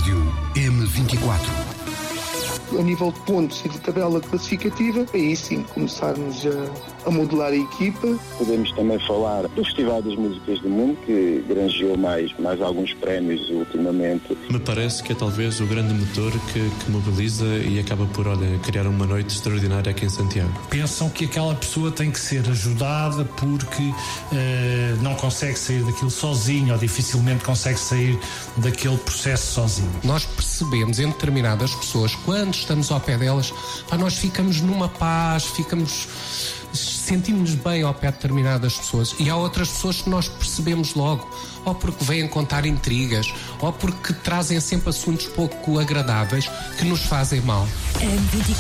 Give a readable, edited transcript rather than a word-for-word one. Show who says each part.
Speaker 1: Rádio M24.
Speaker 2: A nível de pontos e de tabela classificativa, aí sim começarmos a modelar a equipa.
Speaker 3: Podemos também falar do Festival das Músicas do Mundo, que granjeou mais alguns prémios ultimamente.
Speaker 4: Me parece que é talvez o grande motor que mobiliza e acaba por, criar uma noite extraordinária aqui em Santiago.
Speaker 5: Pensam que aquela pessoa tem que ser ajudada porque não consegue sair daquilo sozinho ou dificilmente consegue sair daquele processo sozinho.
Speaker 6: Nós percebemos em determinadas pessoas, quando estamos ao pé delas, nós ficamos numa paz, sentimos-nos bem ao pé de determinadas pessoas, e há outras pessoas que nós percebemos logo, ou porque vêm contar intrigas, ou porque trazem sempre assuntos pouco agradáveis que nos fazem mal.